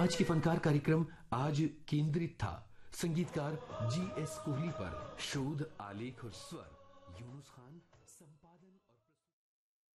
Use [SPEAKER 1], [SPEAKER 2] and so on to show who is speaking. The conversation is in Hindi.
[SPEAKER 1] आज के फनकार कार्यक्रम आज केंद्रित था संगीतकार जी एस कोहली पर। शोध, आलेख और स्वर यूनुस खान, संपादन